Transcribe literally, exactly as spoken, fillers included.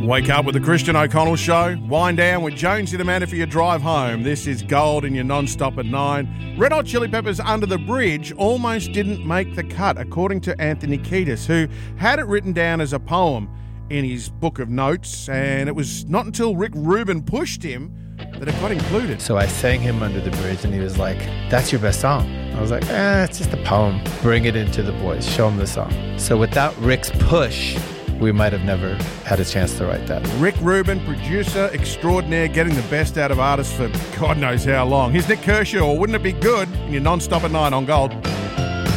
Wake up with the Christian O'Connell Show. Wind down with Jonesy the Man for your drive home. This is Gold in your non-stop at nine. Red Hot Chili Peppers' Under the Bridge almost didn't make the cut, according to Anthony Kiedis, who had it written down as a poem in his book of notes, and it was not until Rick Rubin pushed him that it got included. So I sang him Under the Bridge, and he was like, that's your best song. I was like, eh, it's just a poem. Bring it into the boys. Show them the song. So without Rick's push, we might have never had a chance to write that. Rick Rubin, producer extraordinaire, getting the best out of artists for God knows how long. Here's Nick Kershaw. Wouldn't it be good? In your non-stop at nine on Gold.